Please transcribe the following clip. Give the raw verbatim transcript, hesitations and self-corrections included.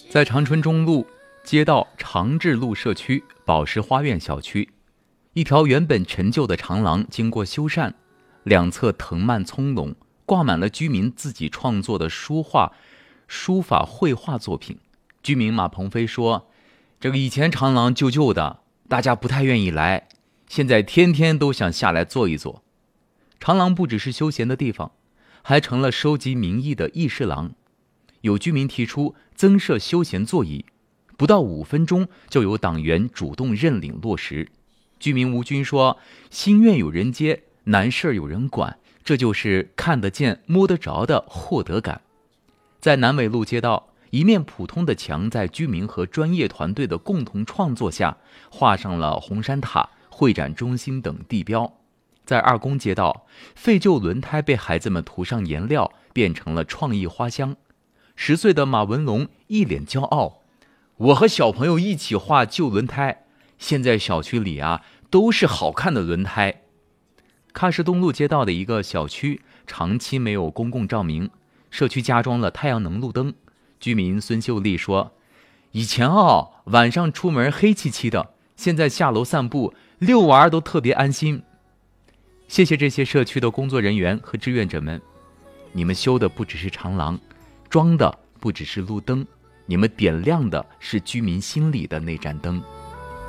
在长春中路街道长治路社区宝石花苑小区，一条原本陈旧的长廊经过修缮，两侧藤蔓葱茏，挂满了居民自己创作的书画、书法绘画作品。居民马鹏飞说，这个以前长廊旧旧的，大家不太愿意来，现在天天都想下来坐一坐。长廊不只是休闲的地方，还成了收集民意的议事廊。有居民提出增设休闲座椅，不到五分钟就有党员主动认领落实。居民吴军说，心愿有人接，难事有人管，这就是看得见摸得着的获得感。在南纬路街道，一面普通的墙在居民和专业团队的共同创作下，画上了红山塔、会展中心等地标。在二宫街道，废旧轮胎被孩子们涂上颜料，变成了创意花香。十岁的马文龙一脸骄傲，我和小朋友一起画旧轮胎，现在小区里啊都是好看的轮胎。喀什东路街道的一个小区长期没有公共照明，社区加装了太阳能路灯。居民孙秀丽说，以前哦晚上出门黑漆漆的，现在下楼散步遛娃都特别安心。谢谢这些社区的工作人员和志愿者们，你们修的不只是长廊，装的不只是路灯，你们点亮的是居民心里的那盏灯。